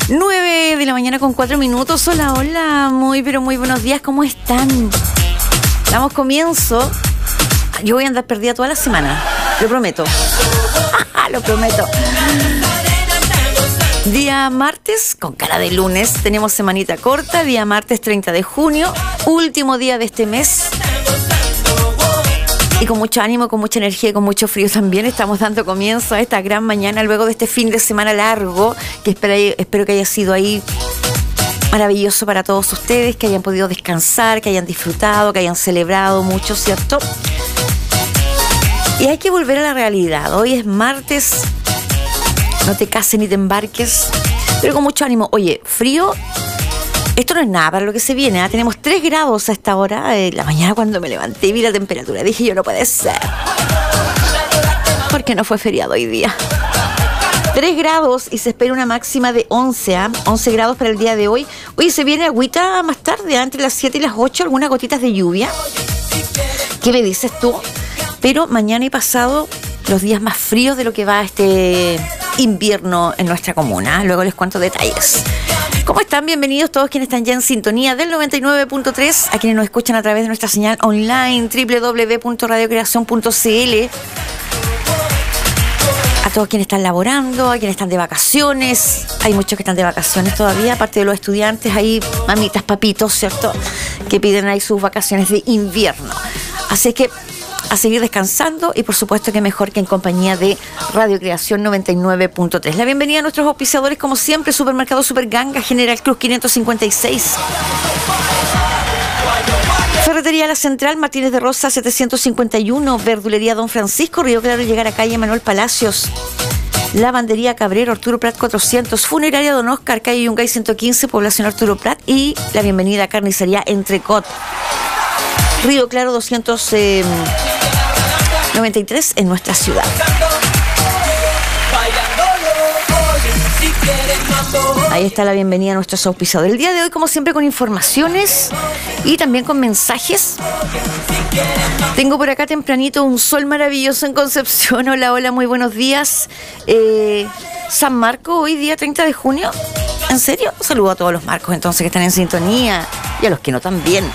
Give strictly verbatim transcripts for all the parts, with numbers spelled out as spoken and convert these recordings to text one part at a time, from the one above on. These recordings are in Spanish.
nueve de la mañana con cuatro minutos. Hola, hola, muy pero muy buenos días, ¿cómo están? Damos comienzo. Yo voy a andar perdida toda la semana, lo prometo. Lo prometo. Día martes, con cara de lunes, tenemos semanita corta, día martes treinta de junio, último día de este mes. Y con mucho ánimo, con mucha energía y con mucho frío también estamos dando comienzo a esta gran mañana luego de este fin de semana largo que espero, espero que haya sido ahí maravilloso para todos ustedes, que hayan podido descansar, que hayan disfrutado, que hayan celebrado mucho, ¿cierto? Y hay que volver a la realidad. Hoy es martes, no te cases ni te embarques, pero con mucho ánimo. Oye, frío. Esto no es nada para lo que se viene, ¿eh? Tenemos tres grados a esta hora de la mañana. Cuando me levanté y vi la temperatura, dije yo, no puede ser, porque no fue feriado hoy día. tres grados y se espera una máxima de once, ¿eh? once grados para el día de hoy. Oye, se viene agüita más tarde, ¿eh? Entre las siete y las ocho, algunas gotitas de lluvia. ¿Qué me dices tú? Pero mañana y pasado, los días más fríos de lo que va este invierno en nuestra comuna. Luego les cuento detalles. ¿Cómo están? Bienvenidos todos quienes están ya en sintonía del noventa y nueve punto tres, a quienes nos escuchan a través de nuestra señal online doble u doble u doble u punto radio creación punto c l, a todos quienes están laborando, a quienes están de vacaciones. Hay muchos que están de vacaciones todavía, aparte de los estudiantes, hay mamitas, papitos, ¿cierto?, que piden ahí sus vacaciones de invierno. Así que a seguir descansando y por supuesto que mejor que en compañía de Radio Creación noventa y nueve punto tres. La bienvenida a nuestros auspiciadores como siempre: Supermercado Superganga, General Cruz quinientos cincuenta y seis, Ferretería La Central, Martínez de Rosa setecientos cincuenta y uno, Verdulería Don Francisco, Río Claro, llegar a calle Manuel Palacios, Lavandería Cabrero, Arturo Prat cuatrocientos, Funeraria Don Oscar, calle Yungay ciento quince, Población Arturo Prat, y la bienvenida a Carnicería Entrecot, Río Claro doscientos noventa y tres en nuestra ciudad. Ahí está la bienvenida a nuestros auspiciadores. El día de hoy, como siempre, con informaciones y también con mensajes. Tengo por acá tempranito un sol maravilloso en Concepción. Hola, hola, muy buenos días. Eh, San Marco, hoy día treinta de junio. ¿En serio? Saludo a todos los Marcos entonces que están en sintonía y a los que no también.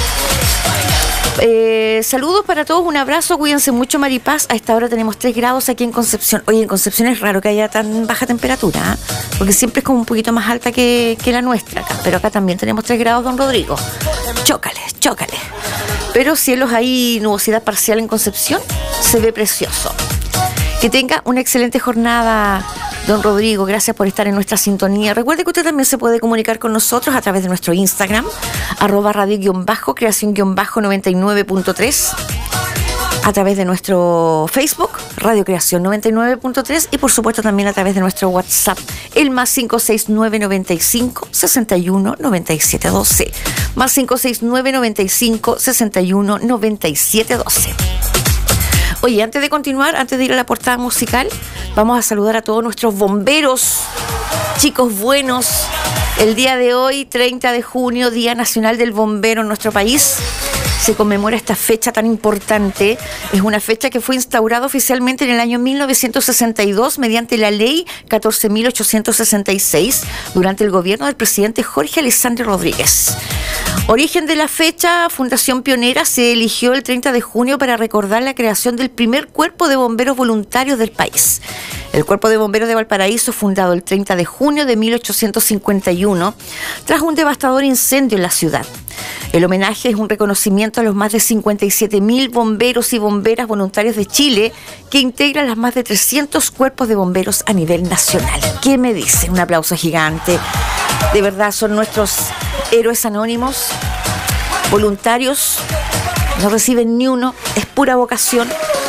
Eh, saludos para todos, un abrazo, cuídense mucho, Maripaz. A esta hora tenemos tres grados aquí en Concepción. Oye, en Concepción es raro que haya tan baja temperatura, ¿eh? Porque siempre es como un poquito más alta que, que la nuestra acá. Pero acá también tenemos tres grados, don Rodrigo. Chócale, chócale. Pero cielos, hay nubosidad parcial en Concepción, se ve precioso. Que tenga una excelente jornada, don Rodrigo, gracias por estar en nuestra sintonía. Recuerde que usted también se puede comunicar con nosotros a través de nuestro Instagram, arroba radio-creación-noventa y nueve punto tres, a través de nuestro Facebook, Radio Creación noventa y nueve punto tres, y por supuesto también a través de nuestro WhatsApp, el más cinco seis nueve noventa y cinco sesenta y uno noventa y siete doce, más cinco seis nueve noventa y cinco sesenta y uno noventa y siete doce. Oye, antes de continuar, antes de ir a la portada musical, vamos a saludar a todos nuestros bomberos, chicos buenos. El día de hoy, treinta de junio, Día Nacional del Bombero en nuestro país. Se conmemora esta fecha tan importante. Es una fecha que fue instaurada oficialmente en el año mil novecientos sesenta y dos mediante la ley catorce mil ochocientos sesenta y seis durante el gobierno del presidente Jorge Alessandro Rodríguez. Origen de la fecha: Fundación Pionera se eligió el treinta de junio para recordar la creación del primer cuerpo de bomberos voluntarios del país. El Cuerpo de Bomberos de Valparaíso, fundado el treinta de junio de mil ochocientos cincuenta y uno, tras un devastador incendio en la ciudad. El homenaje es un reconocimiento a los más de cincuenta y siete mil bomberos y bomberas voluntarios de Chile, que integran las más de trescientos cuerpos de bomberos a nivel nacional. ¿Qué me dicen? Un aplauso gigante. De verdad, son nuestros héroes anónimos, voluntarios, no reciben ni uno, es pura vocación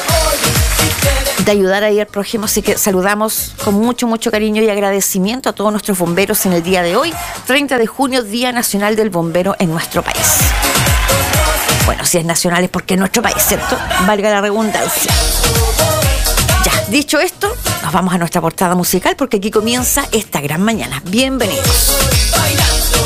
de ayudar ahí al prójimo. Así que saludamos con mucho, mucho cariño y agradecimiento a todos nuestros bomberos en el día de hoy, treinta de junio, Día Nacional del Bombero en nuestro país. Bueno, si es nacional es porque es nuestro país, ¿cierto? Valga la redundancia. Ya, dicho esto, nos vamos a nuestra portada musical porque aquí comienza esta gran mañana. Bienvenidos.